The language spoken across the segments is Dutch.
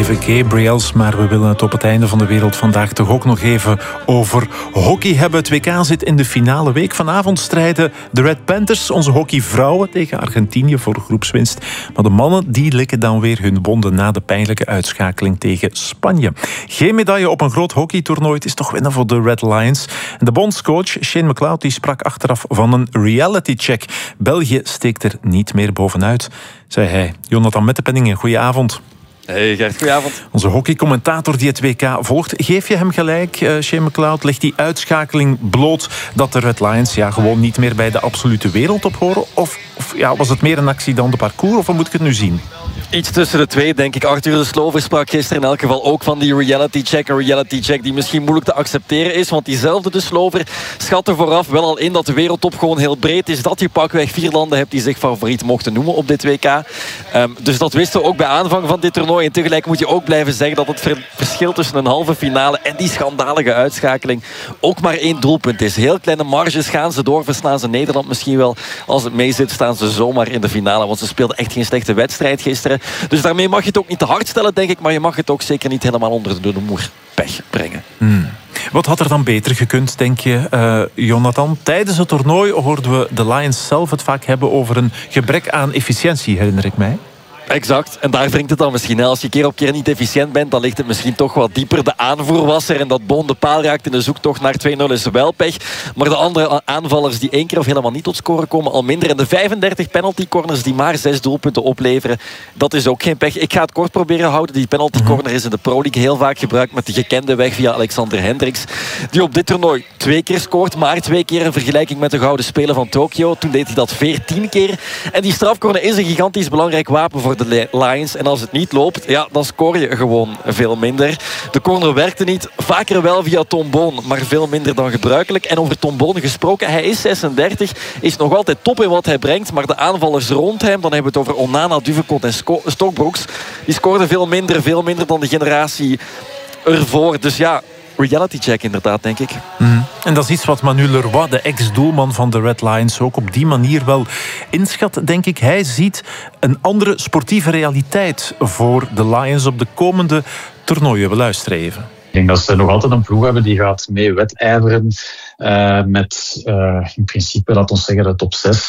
even Gabriels, maar we willen het op het einde van de wereld vandaag toch ook nog even over hockey hebben. Het WK zit in de finale week. Vanavond strijden de Red Panthers, onze hockeyvrouwen, tegen Argentinië voor groepswinst. Maar de mannen die likken dan weer hun wonden na de pijnlijke uitschakeling tegen Spanje. Geen medaille op een groot hockeytoernooi, het is toch winnen voor de Red Lions. En de bondscoach Shane McLeod die sprak achteraf van een reality check. België steekt er niet meer bovenuit, zei hij. Jonathan Mettepenningen, goedenavond. Hey Gert, goedenavond. Onze hockeycommentator die het WK volgt. Geef je hem gelijk, Shane McLeod? Legt die uitschakeling bloot dat de Red Lions gewoon niet meer bij de absolute wereldtop horen? Of was het meer een actie dan de parcours? Of hoe moet ik het nu zien? Iets tussen de twee, denk ik. Arthur de Slover sprak gisteren in elk geval ook van die reality check. Een reality check die misschien moeilijk te accepteren is. Want diezelfde de Slover schatte vooraf wel al in dat de wereldtop gewoon heel breed is. Dat je pakweg 4 landen hebt die zich favoriet mochten noemen op dit WK. Dus dat wisten we ook bij aanvang van dit toernooi. En tegelijk moet je ook blijven zeggen dat het verschil tussen een halve finale en die schandalige uitschakeling ook maar 1 doelpunt is. Heel kleine marges, gaan ze door, verslaan ze Nederland misschien wel. Als het mee zit, staan ze zomaar in de finale. Want ze speelden echt geen slechte wedstrijd gisteren. Dus daarmee mag je het ook niet te hard stellen, denk ik. Maar je mag het ook zeker niet helemaal onder de noemer pech brengen. Wat had er dan beter gekund, denk je, Jonathan? Tijdens het toernooi hoorden we de Lions zelf het vaak hebben over een gebrek aan efficiëntie, herinner ik mij. Exact. En daar wringt het dan misschien. Als je keer op keer niet efficiënt bent, dan ligt het misschien toch wat dieper. De aanvoer was er en dat Boon de paal raakt in de zoektocht naar 2-0 is wel pech. Maar de andere aanvallers die 1 keer of helemaal niet tot scoren komen, al minder. En de 35 penalty corners die maar 6 doelpunten opleveren, dat is ook geen pech. Ik ga het kort proberen houden. Die penalty corner is in de Pro League heel vaak gebruikt met de gekende weg via Alexander Hendricks. Die op dit toernooi 2 keer scoort, maar 2 keer in vergelijking met de Gouden Spelen van Tokio. Toen deed hij dat 14 keer. En die strafcorner is een gigantisch belangrijk wapen voor de Lions. En als het niet loopt, dan scoor je gewoon veel minder. De corner werkte niet. Vaker wel via Tom Boon, maar veel minder dan gebruikelijk. En over Tom Boon gesproken, hij is 36, is nog altijd top in wat hij brengt, maar de aanvallers rond hem, dan hebben we het over Onana, Duvekot en Stokbroeks, die scoorden veel minder dan de generatie ervoor. Dus reality check inderdaad, denk ik. En dat is iets wat Manu Leroy, de ex-doelman van de Red Lions, ook op die manier wel inschat, denk ik. Hij ziet een andere sportieve realiteit voor de Lions op de komende toernooien. We luisteren even. Ik denk dat ze nog altijd een ploeg hebben die gaat mee wedijveren met in principe, laten we zeggen, de top 6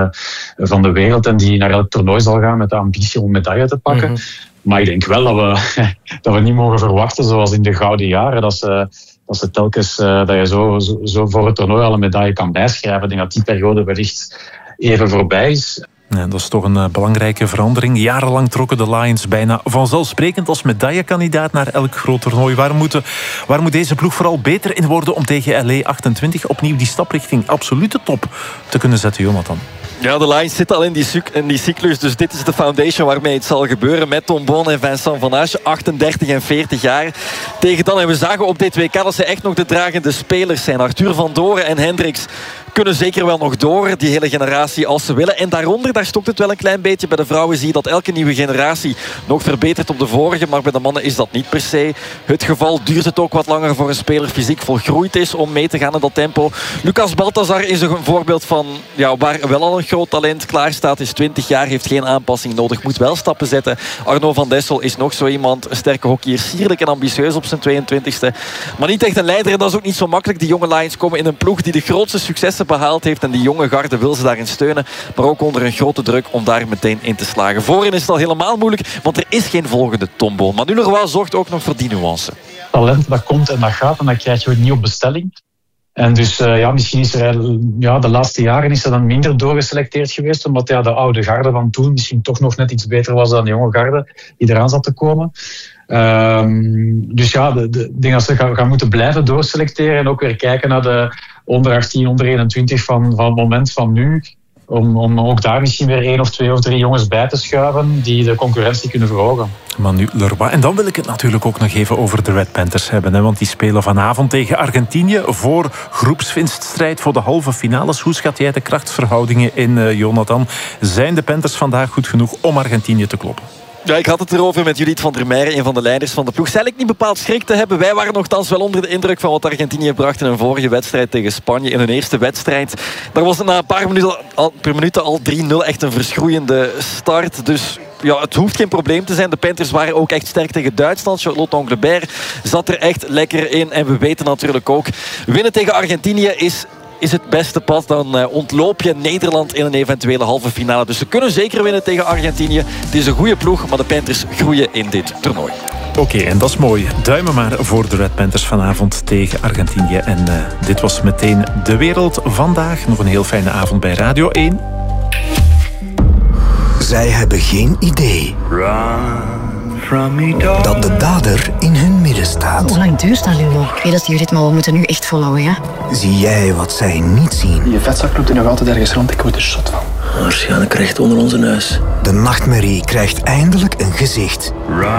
van de wereld. En die naar elk toernooi zal gaan met de ambitie om medaille te pakken. Maar ik denk wel dat we niet mogen verwachten, zoals in de gouden jaren, dat ze telkens dat je zo voor het toernooi al een medaille kan bijschrijven. Ik denk dat die periode wellicht even voorbij is. Ja, dat is toch een belangrijke verandering. Jarenlang trokken de Lions bijna vanzelfsprekend als medaillekandidaat naar elk groot toernooi. Waar moet deze ploeg vooral beter in worden om tegen LA 28 opnieuw die stap richting absolute top te kunnen zetten, Jonathan? Ja, de Lions zitten al in die cyclus, dus dit is de foundation waarmee het zal gebeuren met Tom Boon en Vincent Van Ache, 38 en 40 jaar. Tegen dan, en we zagen op dit WK dat ze echt nog de dragende spelers zijn. Arthur van Doren en Hendricks kunnen zeker wel nog door, die hele generatie, als ze willen. En daaronder, daar stokt het wel een klein beetje. Bij de vrouwen zie je dat elke nieuwe generatie nog verbetert op de vorige, maar bij de mannen is dat niet per se het geval. Duurt het ook wat langer voor een speler fysiek volgroeid is om mee te gaan in dat tempo. Lucas Balthazar is een voorbeeld van waar wel al een groot talent klaar staat, is 20 jaar, heeft geen aanpassing nodig, moet wel stappen zetten. Arno van Dessel is nog zo iemand, een sterke hockeyer, sierlijk en ambitieus op zijn 22e, maar niet echt een leider en dat is ook niet zo makkelijk. Die jonge Lions komen in een ploeg die de grootste successen behaald heeft en die jonge garde wil ze daarin steunen, maar ook onder een grote druk om daar meteen in te slagen. Voorin is het al helemaal moeilijk, want er is geen volgende Tom Boon. Manu Leroy zorgt ook nog voor die nuance. Talent, dat komt en dat gaat en dat krijg je niet op bestelling. En dus misschien is er de laatste jaren is er dan minder doorgeselecteerd geweest, omdat de oude garde van toen misschien toch nog net iets beter was dan de jonge garde die eraan zat te komen. Dus ik denk dat ze gaan moeten blijven doorselecteren en ook weer kijken naar de onder 18, onder 21 van het moment van nu. Om ook daar misschien weer 1 of 2 of 3 jongens bij te schuiven die de concurrentie kunnen verhogen. Manu Leroy. En dan wil ik het natuurlijk ook nog even over de Red Panthers hebben. Hè, want die spelen vanavond tegen Argentinië voor groepswinststrijd voor de halve finales. Hoe schat jij de krachtsverhoudingen in, Jonathan? Zijn de Panthers vandaag goed genoeg om Argentinië te kloppen? Ja, ik had het erover met Judith van der Meijer, een van de leiders van de ploeg. Zij lijkt niet bepaald schrik te hebben. Wij waren nogthans wel onder de indruk van wat Argentinië bracht in hun vorige wedstrijd tegen Spanje. In hun eerste wedstrijd. Daar was het na een paar minuten al 3-0 echt een verschroeiende start. Dus het hoeft geen probleem te zijn. De Panthers waren ook echt sterk tegen Duitsland. Charlotte Anglebert zat er echt lekker in. En we weten natuurlijk ook, winnen tegen Argentinië is het beste pad. Dan ontloop je Nederland in een eventuele halve finale. Dus ze kunnen zeker winnen tegen Argentinië. Het is een goede ploeg, maar de Panthers groeien in dit toernooi. Oké, en dat is mooi. Duimen maar voor de Red Panthers vanavond tegen Argentinië. En dit was meteen De Wereld Vandaag. Nog een heel fijne avond bij Radio 1. Zij hebben geen idee dat de dader in hun midden staat. Hoe lang duurt dat, Lulo? Ik weet dat die ritme, we moeten nu echt volhouden, ja? Zie jij wat zij niet zien? Je vetzak loopt er nog altijd ergens rond, ik word er zot van. Waarschijnlijk recht onder onze neus. De nachtmerrie krijgt eindelijk een gezicht.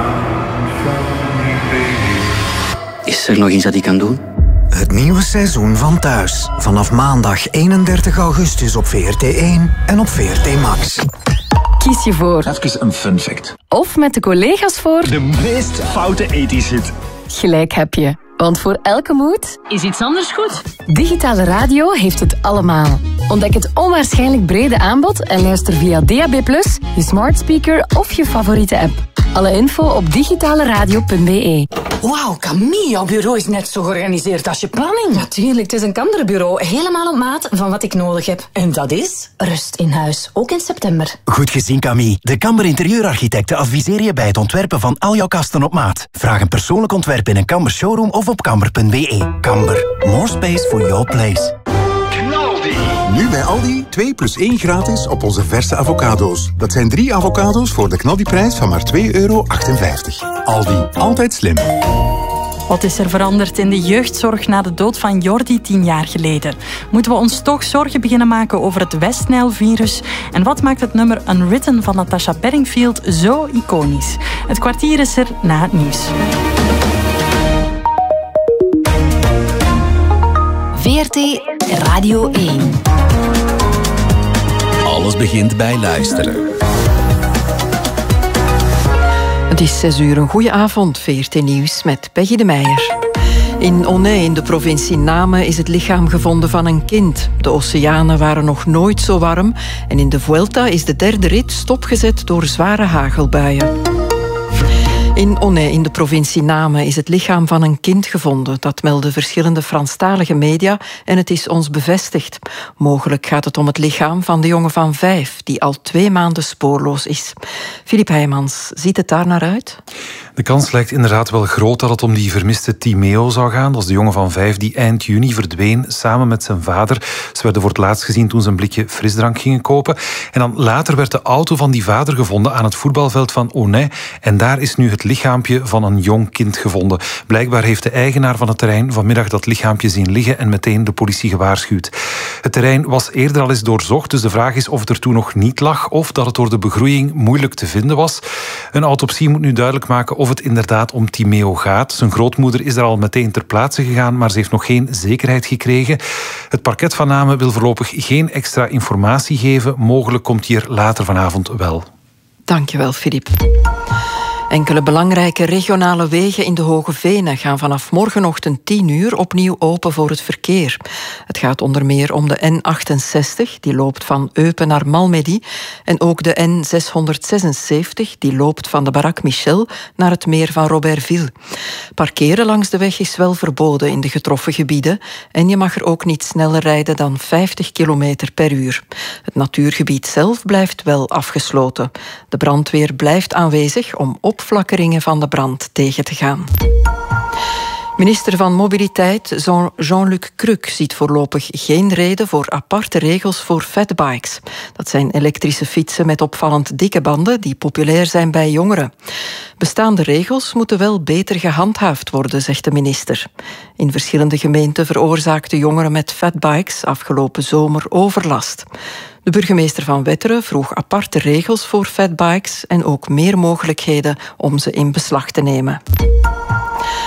Is er nog iets dat ik kan doen? Het nieuwe seizoen van Thuis. Vanaf maandag 31 augustus op VRT1 en op VRT Max. Kies je voor. Even een fun fact. Of met de collega's voor. De meest foute 80's hit. Gelijk heb je. Want voor elke mood is iets anders goed. Digitale radio heeft het allemaal. Ontdek het onwaarschijnlijk brede aanbod en luister via DAB+, je smart speaker of je favoriete app. Alle info op digitaleradio.be. Wauw, Camille, jouw bureau is net zo georganiseerd als je planning. Natuurlijk, het is een Kamderbureau. Helemaal op maat van wat ik nodig heb. En dat is rust in huis. Ook in september. Goed gezien, Camille. De Kamber Interieurarchitecten adviseren je bij het ontwerpen van al jouw kasten op maat. Vraag een persoonlijk ontwerp in een Kamber showroom of op kamber.be. Kamber. More space for your place. Nu bij Aldi 2+1 gratis op onze verse avocado's. Dat zijn 3 avocado's voor de knaldiprijs van maar €2,58. Aldi, altijd slim. Wat is er veranderd in de jeugdzorg na de dood van Jordi 10 jaar geleden? Moeten we ons toch zorgen beginnen maken over het West-Nijl-virus? En wat maakt het nummer Unwritten van Natasha Bedingfield zo iconisch? Het kwartier is er na het nieuws. VRT Radio 1. Alles begint bij luisteren. Het is 6:00. Een goeie avond. VRT Nieuws met Peggy de Meijer. In Onnay in de provincie Namen is het lichaam gevonden van een kind. De oceanen waren nog nooit zo warm en in de Vuelta is de derde rit stopgezet door zware hagelbuien. In Onnay in de provincie Namen is het lichaam van een kind gevonden. Dat melden verschillende Franstalige media en het is ons bevestigd. Mogelijk gaat het om het lichaam van de jongen van 5, die al 2 maanden spoorloos is. Filip Heijmans, ziet het daar naar uit? De kans lijkt inderdaad wel groot dat het om die vermiste Timeo zou gaan. Dat is de jongen van 5 die eind juni verdween samen met zijn vader. Ze werden voor het laatst gezien toen ze een blikje frisdrank gingen kopen. En dan later werd de auto van die vader gevonden aan het voetbalveld van Onnay. En daar is nu het lichaampje van een jong kind gevonden. Blijkbaar heeft de eigenaar van het terrein vanmiddag dat lichaampje zien liggen en meteen de politie gewaarschuwd. Het terrein was eerder al eens doorzocht, dus de vraag is of het er toen nog niet lag of dat het door de begroeiing moeilijk te vinden was. Een autopsie moet nu duidelijk maken of het inderdaad om Timeo gaat. Zijn grootmoeder is er al meteen ter plaatse gegaan, maar ze heeft nog geen zekerheid gekregen. Het parket van Namen wil voorlopig geen extra informatie geven. Mogelijk komt hier later vanavond wel. Dankjewel, Filip. Enkele belangrijke regionale wegen in de Hoge Venen gaan vanaf morgenochtend 10:00 opnieuw open voor het verkeer. Het gaat onder meer om de N68, die loopt van Eupen naar Malmedy, en ook de N676, die loopt van de Barak Michel naar het meer van Robertville. Parkeren langs de weg is wel verboden in de getroffen gebieden en je mag er ook niet sneller rijden dan 50 km per uur. Het natuurgebied zelf blijft wel afgesloten. De brandweer blijft aanwezig om opflakkeringen van de brand tegen te gaan. Minister van Mobiliteit Jean-Luc Cruc ziet voorlopig geen reden voor aparte regels voor fatbikes. Dat zijn elektrische fietsen met opvallend dikke banden die populair zijn bij jongeren. Bestaande regels moeten wel beter gehandhaafd worden, zegt de minister. In verschillende gemeenten veroorzaakten jongeren met fatbikes afgelopen zomer overlast. De burgemeester van Wetteren vroeg aparte regels voor fatbikes en ook meer mogelijkheden om ze in beslag te nemen. De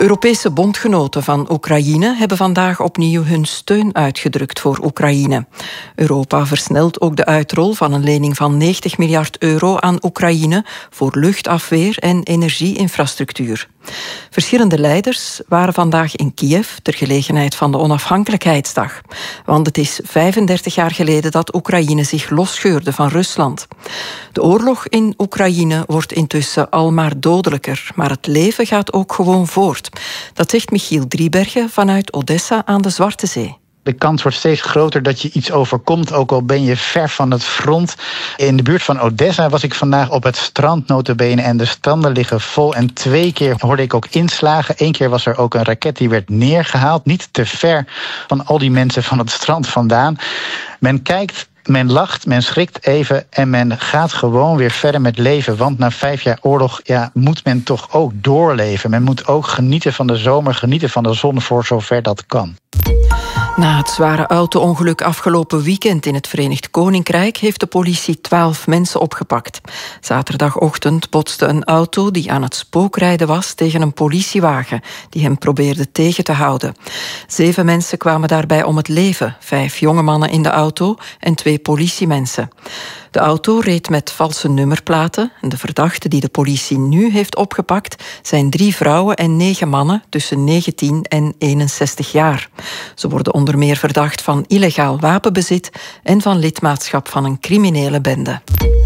De Europese bondgenoten van Oekraïne hebben vandaag opnieuw hun steun uitgedrukt voor Oekraïne. Europa versnelt ook de uitrol van een lening van 90 miljard euro aan Oekraïne voor luchtafweer en energieinfrastructuur. Verschillende leiders waren vandaag in Kiev ter gelegenheid van de onafhankelijkheidsdag. Want het is 35 jaar geleden dat Oekraïne zich losscheurde van Rusland. De oorlog in Oekraïne wordt intussen al maar dodelijker, maar het leven gaat ook gewoon voort. Dat zegt Michiel Driebergen vanuit Odessa aan de Zwarte Zee. De kans wordt steeds groter dat je iets overkomt, ook al ben je ver van het front. In de buurt van Odessa was ik vandaag op het strand nota bene en de stranden liggen vol. En 2 keer hoorde ik ook inslagen. 1 keer was er ook een raket die werd neergehaald, niet te ver van al die mensen van het strand vandaan. Men kijkt, men lacht, men schrikt even en men gaat gewoon weer verder met leven. Want na 5 jaar oorlog moet men toch ook doorleven. Men moet ook genieten van de zomer, genieten van de zon voor zover dat kan. Na het zware auto-ongeluk afgelopen weekend in het Verenigd Koninkrijk heeft de politie 12 mensen opgepakt. Zaterdagochtend botste een auto die aan het spookrijden was tegen een politiewagen die hem probeerde tegen te houden. 7 mensen kwamen daarbij om het leven, 5 jonge mannen in de auto en 2 politiemensen. De auto reed met valse nummerplaten en de verdachten die de politie nu heeft opgepakt zijn 3 vrouwen en 9 mannen tussen 19 en 61 jaar. Ze worden onder meer verdacht van illegaal wapenbezit en van lidmaatschap van een criminele bende.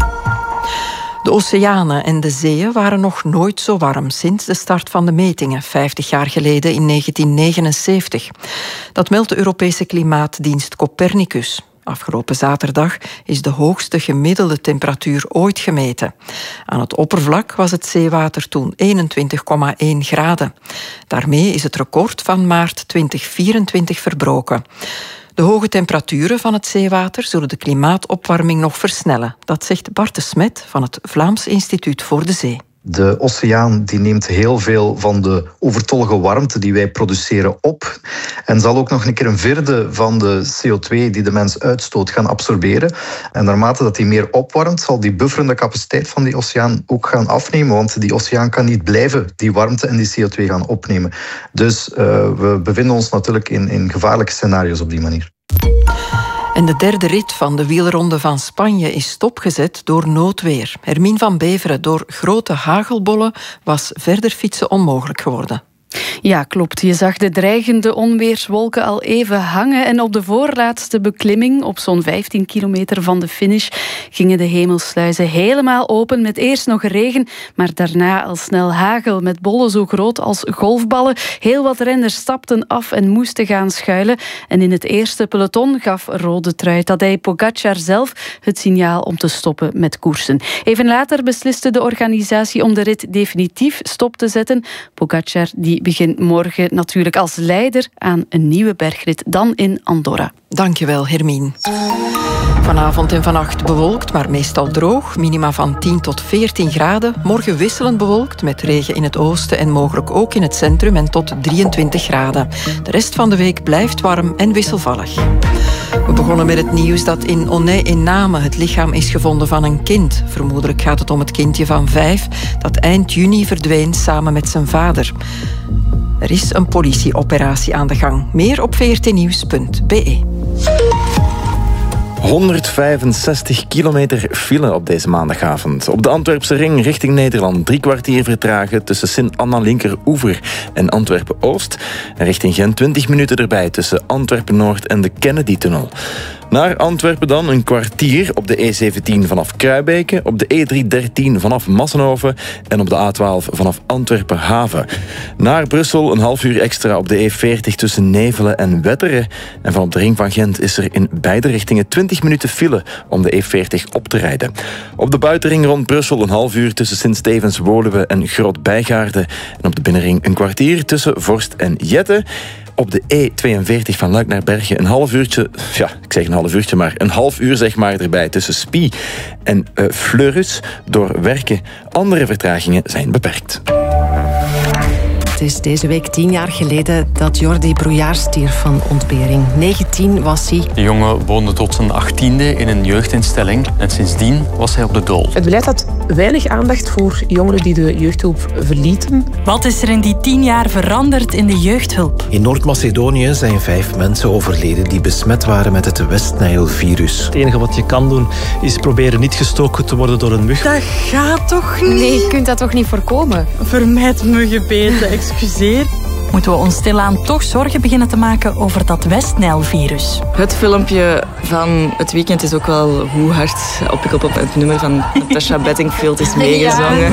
De oceanen en de zeeën waren nog nooit zo warm sinds de start van de metingen, 50 jaar geleden in 1979. Dat meldt de Europese klimaatdienst Copernicus. Afgelopen zaterdag is de hoogste gemiddelde temperatuur ooit gemeten. Aan het oppervlak was het zeewater toen 21,1 graden. Daarmee is het record van maart 2024 verbroken. De hoge temperaturen van het zeewater zullen de klimaatopwarming nog versnellen. Dat zegt Bart de Smet van het Vlaams Instituut voor de Zee. De oceaan die neemt heel veel van de overtollige warmte die wij produceren op en zal ook nog een keer 1/4 van de CO2 die de mens uitstoot gaan absorberen. En naarmate dat die meer opwarmt, zal die bufferende capaciteit van die oceaan ook gaan afnemen, want die oceaan kan niet blijven die warmte en die CO2 gaan opnemen. Dus we bevinden ons natuurlijk in gevaarlijke scenario's op die manier. En de 3e rit van de wielronde van Spanje is stopgezet door noodweer. Hermien van Beveren, door grote hagelbollen was verder fietsen onmogelijk geworden. Ja, klopt. Je zag de dreigende onweerswolken al even hangen en op de voorlaatste beklimming, op zo'n 15 kilometer van de finish, gingen de hemelsluizen helemaal open met eerst nog regen, maar daarna al snel hagel met bollen zo groot als golfballen. Heel wat renners stapten af en moesten gaan schuilen. En in het eerste peloton gaf rode trui Tadej Pogačar zelf het signaal om te stoppen met koersen. Even later besliste de organisatie om de rit definitief stop te zetten. Pogačar die begint morgen natuurlijk als leider aan een nieuwe bergrit, dan in Andorra. Dankjewel, Hermien. Vanavond en vannacht bewolkt, maar meestal droog. Minima van 10 tot 14 graden. Morgen wisselend bewolkt, met regen in het oosten en mogelijk ook in het centrum en tot 23 graden. De rest van de week blijft warm en wisselvallig. We begonnen met het nieuws dat in Onnay in Namen het lichaam is gevonden van een kind. Vermoedelijk gaat het om het kindje van 5 dat eind juni verdween samen met zijn vader. Er is een politieoperatie aan de gang. Meer op vrtnieuws.be. 165 kilometer file op deze maandagavond. Op de Antwerpse ring richting Nederland 3 kwartier vertragen tussen Sint-Anna-Linkeroever en Antwerpen-Oost. En richting Gent 20 minuten erbij tussen Antwerpen-Noord en de Kennedy-tunnel. Naar Antwerpen dan een kwartier op de E17 vanaf Kruibeke, op de E313 vanaf Massenhoven en op de A12 vanaf Antwerpen-Haven. Naar Brussel een half uur extra op de E40 tussen Nevelen en Wetteren. En vanop de ring van Gent is er in beide richtingen 20 minuten file om de E40 op te rijden. Op de buitenring rond Brussel een half uur tussen Sint-Stevens-Woluwe en Groot-Bijgaarden. En op de binnenring een kwartier tussen Vorst en Jette. Op de E42 van Luik naar Bergen een half uurtje, maar een half uur zeg maar erbij tussen Spie en Fleurus door werken. Andere vertragingen zijn beperkt. Het is deze week 10 jaar geleden dat Jordi Brouillard stierf van ontbering. 19 was hij. De jongen woonde tot zijn 18e in een jeugdinstelling en sindsdien was hij op de dool. Het beleid had weinig aandacht voor jongeren die de jeugdhulp verlieten. Wat is er in die 10 jaar veranderd in de jeugdhulp? In Noord-Macedonië zijn 5 mensen overleden die besmet waren met het West-Nile-virus. Het enige wat je kan doen is proberen niet gestoken te worden door een mug. Dat gaat toch niet? Nee, je kunt dat toch niet voorkomen? Vermijd muggenbeten, excuseer. Moeten we ons stilaan toch zorgen beginnen te maken over dat West-Nile-virus? Het filmpje van het weekend is ook wel hoe hard op Pukkelpop het nummer van Natasha Bedingfield is meegezongen.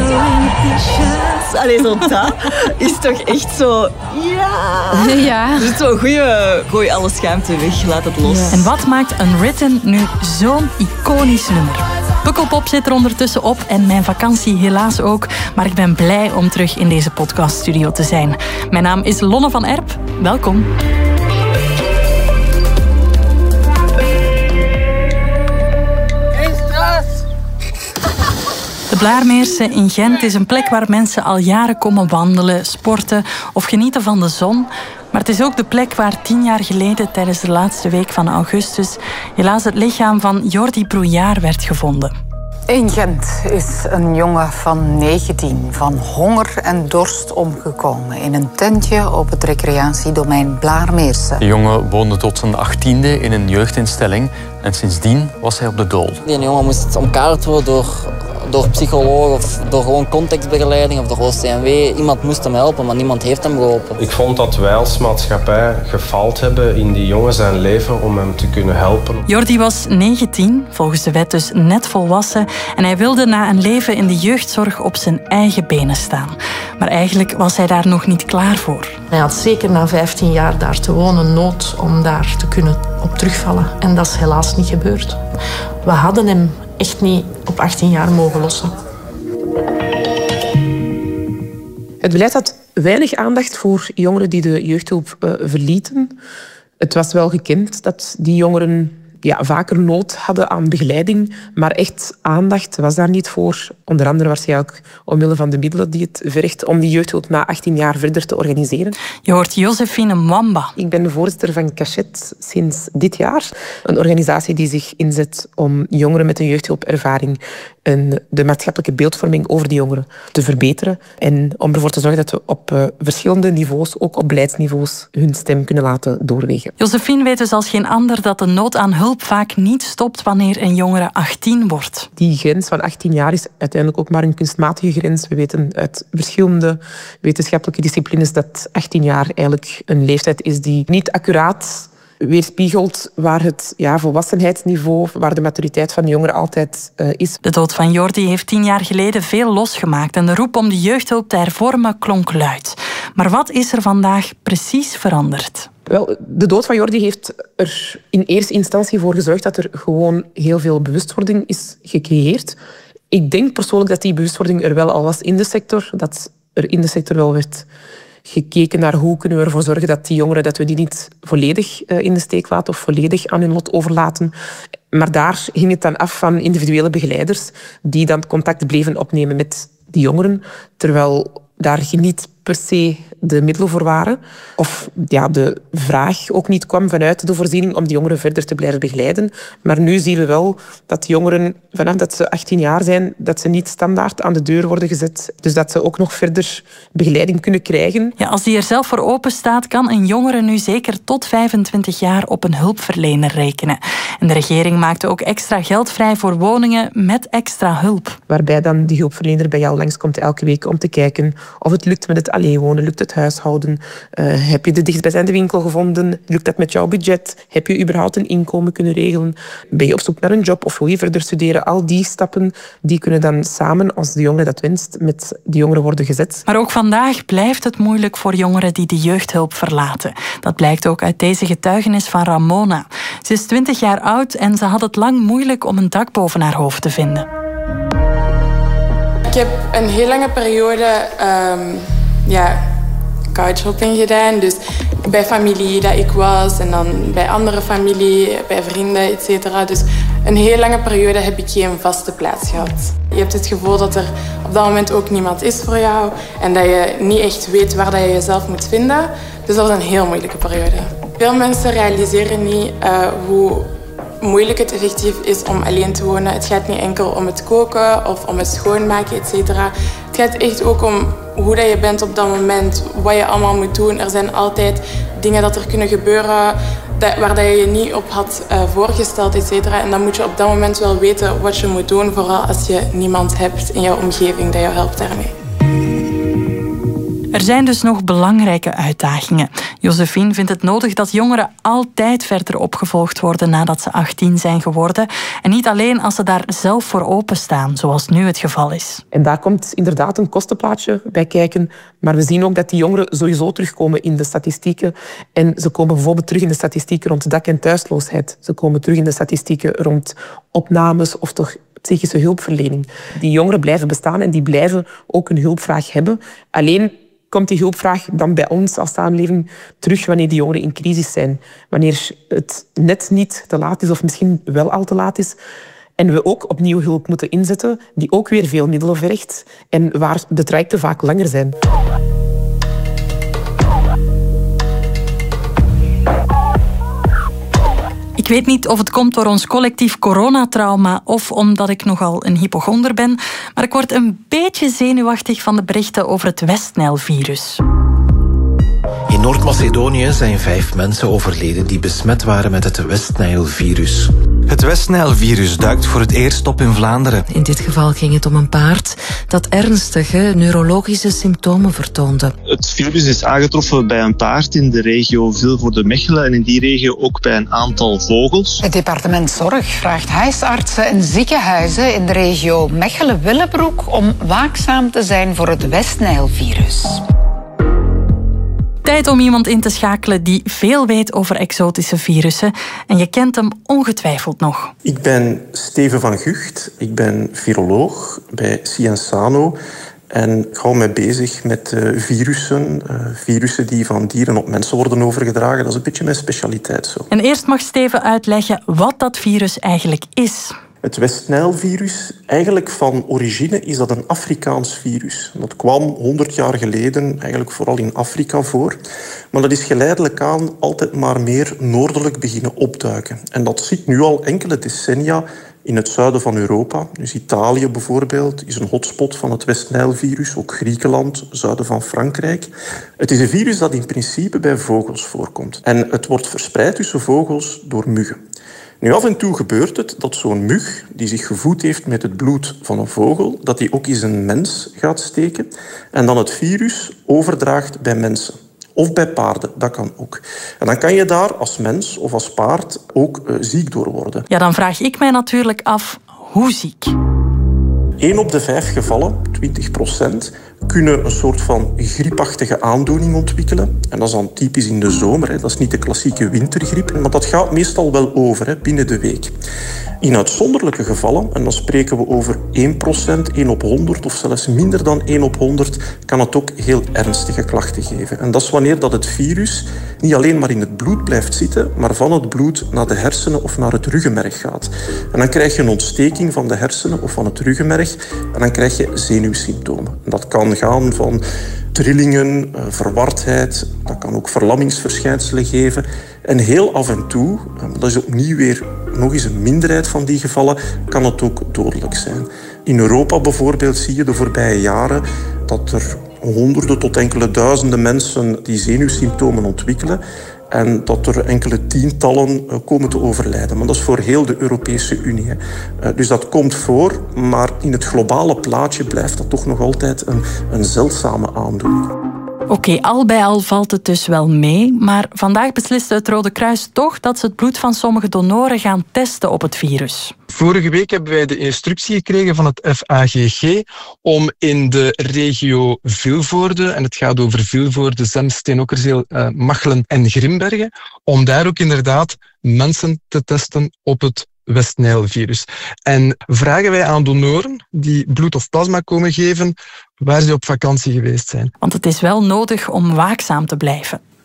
Allee, zo dat is toch echt zo... Ja! Ja. Dus zo'n goeie... Gooi alle schaamte weg, laat het los. En wat maakt Unwritten nu zo'n iconisch nummer? Pukkelpop zit er ondertussen op en mijn vakantie helaas ook. Maar ik ben blij om terug in deze podcaststudio te zijn. Mijn naam is Lonne van Erp. Welkom. De Blaarmeerse in Gent is een plek waar mensen al jaren komen wandelen, sporten of genieten van de zon. Maar het is ook de plek waar 10 jaar geleden, tijdens de laatste week van augustus, helaas het lichaam van Jordi Brouillard werd gevonden. In Gent is een jongen van 19 van honger en dorst omgekomen in een tentje op het recreatiedomein Blaarmeerse. De jongen woonde tot zijn 18e in een jeugdinstelling en sindsdien was hij op de dool. Die jongen moest omkaart worden door psycholoog of door gewoon contextbegeleiding of door OCMW. Iemand moest hem helpen, maar niemand heeft hem geholpen. Ik vond dat wij als maatschappij gefaald hebben in die jongen zijn leven om hem te kunnen helpen. Jordi was 19, volgens de wet dus net volwassen, en hij wilde na een leven in de jeugdzorg op zijn eigen benen staan. Maar eigenlijk was hij daar nog niet klaar voor. Hij had zeker na 15 jaar daar te wonen nood om daar te kunnen op terugvallen. En dat is helaas niet gebeurd. We hadden hem echt niet op 18 jaar mogen lossen. Het beleid had weinig aandacht voor jongeren die de jeugdhulp verlieten. Het was wel gekend dat die jongeren vaker nood hadden aan begeleiding, maar echt aandacht was daar niet voor. Onder andere waarschijnlijk omwille van de middelen die het vergt om die jeugdhulp na 18 jaar verder te organiseren. Je hoort Josephine Mwamba. Ik ben de voorzitter van Cachet sinds dit jaar. Een organisatie die zich inzet om jongeren met een jeugdhulpervaring en de maatschappelijke beeldvorming over die jongeren te verbeteren. En om ervoor te zorgen dat we op verschillende niveaus, ook op beleidsniveaus, hun stem kunnen laten doorwegen. Josephine weet dus als geen ander dat de nood aan hulp vaak niet stopt wanneer een jongere 18 wordt. Die grens van 18 jaar is uiteindelijk ook maar een kunstmatige grens. We weten uit verschillende wetenschappelijke disciplines dat 18 jaar eigenlijk een leeftijd is die niet accuraat weerspiegelt waar het volwassenheidsniveau, waar de maturiteit van de jongeren altijd is. De dood van Jordi heeft 10 jaar geleden veel losgemaakt en de roep om de jeugdhulp te hervormen klonk luid. Maar wat is er vandaag precies veranderd? Wel, de dood van Jordi heeft er in eerste instantie voor gezorgd dat er gewoon heel veel bewustwording is gecreëerd. Ik denk persoonlijk dat die bewustwording er wel al was in de sector, dat er in de sector wel werd gekeken naar hoe kunnen we ervoor zorgen dat die jongeren dat we die niet volledig in de steek laten of volledig aan hun lot overlaten. Maar daar hing het dan af van individuele begeleiders die dan contact bleven opnemen met die jongeren, terwijl daar niet per se de middelen voor waren. Of de vraag ook niet kwam vanuit de voorziening om die jongeren verder te blijven begeleiden. Maar nu zien we wel dat jongeren, vanaf dat ze 18 jaar zijn, dat ze niet standaard aan de deur worden gezet. Dus dat ze ook nog verder begeleiding kunnen krijgen. Ja, als die er zelf voor open staat, kan een jongere nu zeker tot 25 jaar op een hulpverlener rekenen. En de regering maakte ook extra geld vrij voor woningen met extra hulp. Waarbij dan die hulpverlener bij jou langskomt elke week om te kijken of het lukt met het alleen wonen, lukt het huishouden, heb je de dichtstbijzijnde winkel gevonden, lukt dat met jouw budget, heb je überhaupt een inkomen kunnen regelen, ben je op zoek naar een job of wil je verder studeren. Al die stappen die kunnen dan samen, als de jongere dat wenst, met de jongeren worden gezet. Maar ook vandaag blijft het moeilijk voor jongeren die de jeugdhulp verlaten. Dat blijkt ook uit deze getuigenis van Ramona. Ze is 20 jaar oud en ze had het lang moeilijk om een dak boven haar hoofd te vinden. Ik heb een heel lange periode couchhopping gedaan. Dus bij familie dat ik was en dan bij andere familie, bij vrienden, etc. Dus Een heel lange periode heb ik geen vaste plaats gehad. Je hebt het gevoel dat er op dat moment ook niemand is voor jou en dat je niet echt weet waar dat je jezelf moet vinden. Dus dat was een heel moeilijke periode. Veel mensen realiseren niet hoe moeilijk het effectief is om alleen te wonen. Het gaat niet enkel om het koken of om het schoonmaken, etc. Het gaat echt ook om hoe dat je bent op dat moment, wat je allemaal moet doen. Er zijn altijd dingen dat er kunnen gebeuren waar dat je je niet op had voorgesteld, etc. En dan moet je op dat moment wel weten wat je moet doen, vooral als je niemand hebt in jouw omgeving dat jou helpt daarmee. Er zijn dus nog belangrijke uitdagingen. Josephine vindt het nodig dat jongeren altijd verder opgevolgd worden nadat ze 18 zijn geworden. En niet alleen als ze daar zelf voor openstaan, zoals nu het geval is. En daar komt inderdaad een kostenplaatje bij kijken. Maar we zien ook dat die jongeren sowieso terugkomen in de statistieken. En ze komen bijvoorbeeld terug in de statistieken rond dak- en thuisloosheid. Ze komen terug in de statistieken rond opnames of toch psychische hulpverlening. Die jongeren blijven bestaan en die blijven ook een hulpvraag hebben. Alleen komt die hulpvraag dan bij ons als samenleving terug wanneer die jongeren in crisis zijn. Wanneer het net niet te laat is of misschien wel al te laat is. En we ook opnieuw hulp moeten inzetten die ook weer veel middelen vergt en waar de trajecten vaak langer zijn. Ik weet niet of het komt door ons collectief coronatrauma of omdat ik nogal een hypochonder ben, maar ik word een beetje zenuwachtig van de berichten over het West-Nijl-virus. In Noord-Macedonië zijn 5 mensen overleden die besmet waren met het West-Nijl-virus. Het West-Nijl-virus duikt voor het eerst op in Vlaanderen. In dit geval ging het om een paard dat ernstige neurologische symptomen vertoonde. Het virus is aangetroffen bij een paard in de regio Vilvoorde-Mechelen en in die regio ook bij een aantal vogels. Het departement Zorg vraagt huisartsen en ziekenhuizen in de regio Mechelen-Willebroek om waakzaam te zijn voor het West-Nijl-virus. Tijd om iemand in te schakelen die veel weet over exotische virussen. En je kent hem ongetwijfeld nog. Ik ben Steven van Gucht. Ik ben viroloog bij Cienzano. En ik hou mij bezig met virussen. Virussen die van dieren op mensen worden overgedragen. Dat is een beetje mijn specialiteit zo. En eerst mag Steven uitleggen wat dat virus eigenlijk is. Het West-Nijl-virus, eigenlijk van origine is dat een Afrikaans virus. Dat kwam 100 jaar geleden eigenlijk vooral in Afrika voor. Maar dat is geleidelijk aan altijd maar meer noordelijk beginnen opduiken. En dat zit nu al enkele decennia in het zuiden van Europa. Dus Italië bijvoorbeeld is een hotspot van het West-Nijl-virus. Ook Griekenland, zuiden van Frankrijk. Het is een virus dat in principe bij vogels voorkomt. En het wordt verspreid tussen vogels door muggen. Nu, af en toe gebeurt het dat zo'n mug die zich gevoed heeft met het bloed van een vogel, dat die ook eens een mens gaat steken en dan het virus overdraagt bij mensen. Of bij paarden, dat kan ook. En dan kan je daar als mens of als paard ook ziek door worden. Ja, dan vraag ik mij natuurlijk af, hoe ziek? 1 op de 5 gevallen, 20%, kunnen een soort van griepachtige aandoening ontwikkelen. En dat is dan typisch in de zomer. Dat is niet de klassieke wintergriep, maar dat gaat meestal wel over binnen de week. In uitzonderlijke gevallen, en dan spreken we over 1%, 1 op 100 of zelfs minder dan 1 op 100, kan het ook heel ernstige klachten geven. En dat is wanneer dat het virus niet alleen maar in het bloed blijft zitten, maar van het bloed naar de hersenen of naar het ruggenmerg gaat. En dan krijg je een ontsteking van de hersenen of van het ruggenmerg en dan krijg je zenuwsymptomen. En dat kan gaan van trillingen, verwardheid, dat kan ook verlammingsverschijnselen geven. En heel af en toe, dat is opnieuw weer nog eens een minderheid van die gevallen, kan het ook dodelijk zijn. In Europa bijvoorbeeld zie je de voorbije jaren dat er honderden tot enkele duizenden mensen die zenuwsymptomen ontwikkelen en dat er enkele tientallen komen te overlijden. Maar dat is voor heel de Europese Unie. Dus dat komt voor, maar in het globale plaatje blijft dat toch nog altijd een zeldzame aandoening. Oké, al bij al valt het dus wel mee, maar vandaag besliste het Rode Kruis toch dat ze het bloed van sommige donoren gaan testen op het virus. Vorige week hebben wij de instructie gekregen van het FAGG om in de regio Vilvoorde, en het gaat over Vilvoorde, Zemsteen, Okkerzeel, Machelen en Grimbergen, om daar ook inderdaad mensen te testen op het West-Nijl-virus. En vragen wij aan donoren die bloed of plasma komen geven waar ze op vakantie geweest zijn. Want het is wel nodig om waakzaam te blijven.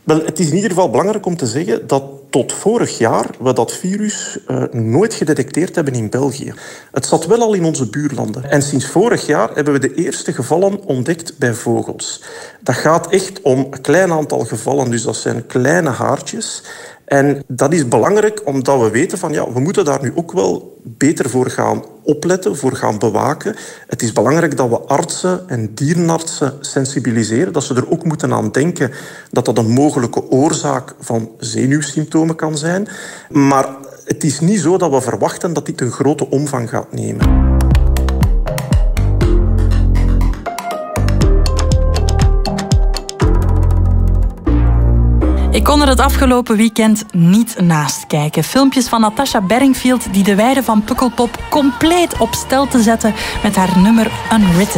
Wel, het is in ieder geval belangrijk om te zeggen dat tot vorig jaar we dat virus nooit gedetecteerd hebben in België. Het zat wel al in onze buurlanden. En sinds vorig jaar hebben we de eerste gevallen ontdekt bij vogels. Dat gaat echt om een klein aantal gevallen, dus dat zijn kleine haartjes. En dat is belangrijk omdat we weten van we moeten daar nu ook wel beter voor gaan opletten, voor gaan bewaken. Het is belangrijk dat we artsen en dierenartsen sensibiliseren, dat ze er ook moeten aan denken dat dat een mogelijke oorzaak van zenuwsymptomen kan zijn. Maar het is niet zo dat we verwachten dat dit een grote omvang gaat nemen. Ik kon er het afgelopen weekend niet naast kijken. Filmpjes van Natasha Bedingfield die de weide van Pukkelpop compleet op stel te zetten met haar nummer Unwritten.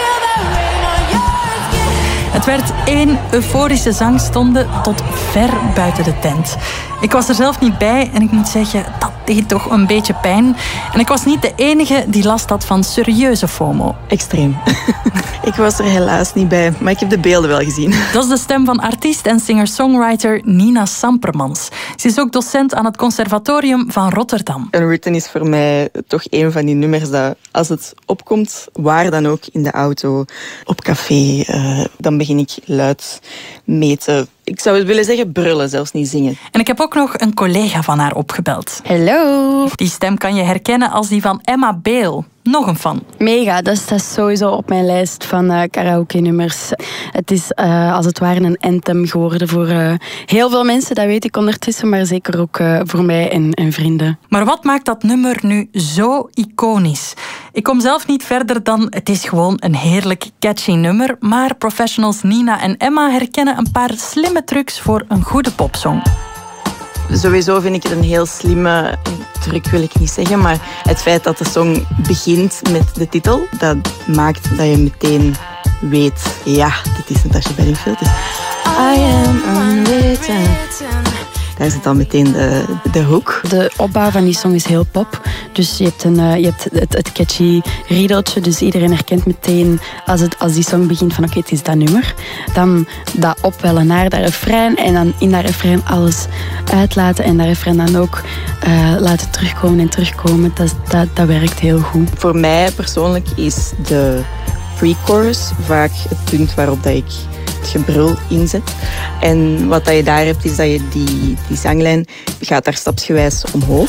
Het werd 1 euforische zangstonde tot ver buiten de tent. Ik was er zelf niet bij en ik moet zeggen, dat deed toch een beetje pijn. En ik was niet de enige die last had van serieuze FOMO. Extreem. Ik was er helaas niet bij, maar ik heb de beelden wel gezien. Dat is de stem van artiest en singer-songwriter Nina Sampermans. Ze is ook docent aan het Conservatorium van Rotterdam. Unwritten is voor mij toch een van die nummers dat, als het opkomt, waar dan ook, in de auto, op café, dan begin ik luid mee te... Ik zou het willen zeggen brullen, zelfs niet zingen. En ik heb ook nog een collega van haar opgebeld. Hallo. Die stem kan je herkennen als die van Emma Beel. Nog een fan. Mega, dat is sowieso op mijn lijst van karaoke-nummers. Het is als het ware een anthem geworden voor heel veel mensen, dat weet ik ondertussen, maar zeker ook voor mij en vrienden. Maar wat maakt dat nummer nu zo iconisch? Ik kom zelf niet verder dan het is gewoon een heerlijk catchy nummer, maar professionals Nina en Emma herkennen een paar slimme trucs voor een goede popsong. Sowieso vind ik het een heel slimme truc, wil ik niet zeggen, maar het feit dat de song begint met de titel, dat maakt dat je meteen weet, ja, dit is Natasha Bedingfield. Dus I am unwritten. Daar zit dan meteen de hook. De opbouw van die song is heel pop. Dus je hebt het catchy riedeltje. Dus iedereen herkent meteen als die song begint van oké, het is dat nummer. Dan dat opwellen naar dat refrein. En dan in dat refrein alles uitlaten. En dat refrein dan ook laten terugkomen en terugkomen. Dat werkt heel goed. Voor mij persoonlijk is de pre-chorus vaak het punt waarop dat ik het gebrul inzet. En wat dat je daar hebt, is dat je die zanglijn gaat daar stapsgewijs omhoog.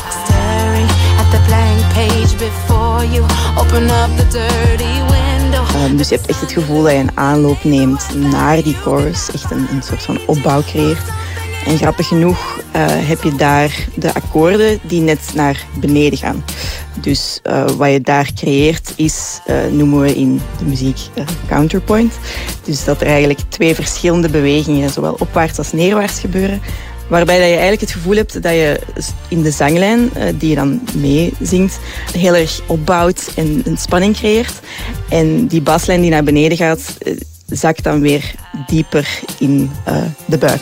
Dus je hebt echt het gevoel dat je een aanloop neemt naar die chorus. Echt een soort van opbouw creëert. En grappig genoeg heb je daar de akkoorden die net naar beneden gaan. Dus wat je daar creëert is, noemen we in de muziek counterpoint. Dus dat er eigenlijk 2 verschillende bewegingen, zowel opwaarts als neerwaarts gebeuren. Waarbij dat je eigenlijk het gevoel hebt dat je in de zanglijn, die je dan meezingt, heel erg opbouwt en een spanning creëert. En die baslijn die naar beneden gaat, zakt dan weer dieper in de buik.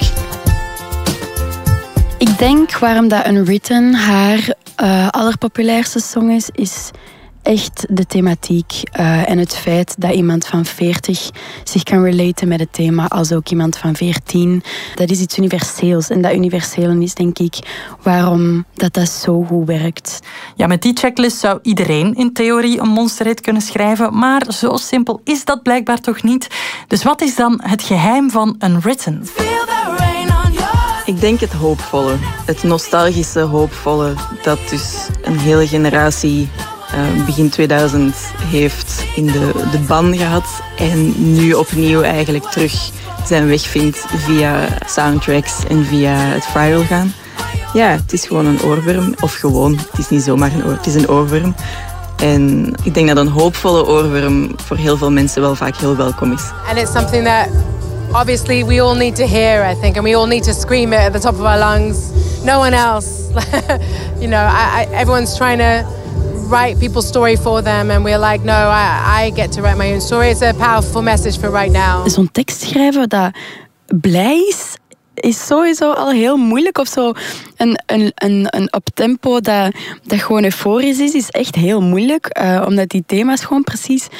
Ik denk waarom dat Unwritten haar allerpopulairste song is echt de thematiek en het feit dat iemand van 40 zich kan relaten met het thema als ook iemand van 14. Dat is iets universeels en dat universele is denk ik waarom dat zo goed werkt. Ja, met die checklist zou iedereen in theorie een monsterhit kunnen schrijven, maar zo simpel is dat blijkbaar toch niet. Dus wat is dan het geheim van Unwritten? Ik denk het hoopvolle, het nostalgische hoopvolle dat dus een hele generatie begin 2000 heeft in de ban gehad en nu opnieuw eigenlijk terug zijn weg vindt via soundtracks en via het viral gaan. Ja, het is gewoon een oorworm. Of gewoon, het is niet zomaar een het is een oorworm. En ik denk dat een hoopvolle oorworm voor heel veel mensen wel vaak heel welkom is. And it's something that obviously we all need to hear, I think, and we all need to scream it at the top of our lungs. No one else. You know, everyone's trying to write people's story for them and we're like, no, I get to write my own story. It's a powerful message for right now. Zo'n tekst schrijven dat blij is sowieso al heel moeilijk. Of zo een uptempo dat gewoon euforisch is echt heel moeilijk. Omdat die thema's gewoon precies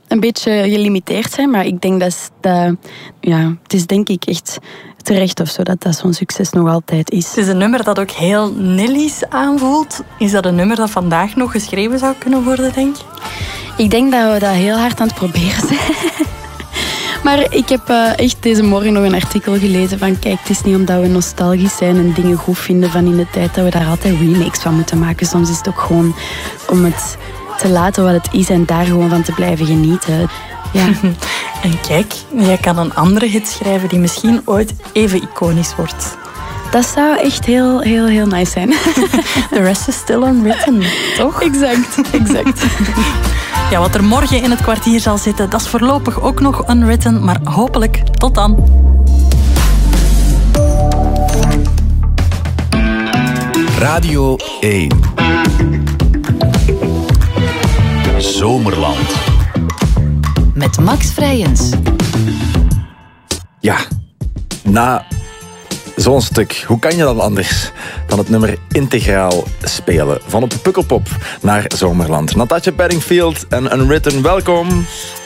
een beetje gelimiteerd zijn, maar ik denk dat het is denk ik echt terecht of zo dat zo'n succes nog altijd is. Het is een nummer dat ook heel Nelly's aanvoelt. Is dat een nummer dat vandaag nog geschreven zou kunnen worden, denk je? Ik denk dat we dat heel hard aan het proberen zijn. Maar ik heb echt deze morgen nog een artikel gelezen van kijk, het is niet omdat we nostalgisch zijn en dingen goed vinden van in de tijd dat we daar altijd remakes van moeten maken. Soms is het ook gewoon om het te laten wat het is en daar gewoon van te blijven genieten. Ja. En kijk, jij kan een andere hit schrijven die misschien ooit even iconisch wordt. Dat zou echt heel, heel, heel nice zijn. The rest is still unwritten, toch? Exact. Ja, wat er morgen in het kwartier zal zitten, dat is voorlopig ook nog unwritten, maar hopelijk tot dan. Radio 1. Zomerland. Met Max Vrijens. Ja, na zo'n stuk, hoe kan je dan anders dan het nummer integraal spelen? Van op Pukkelpop naar Zomerland. Natasja Bedingfield en Unwritten, welkom.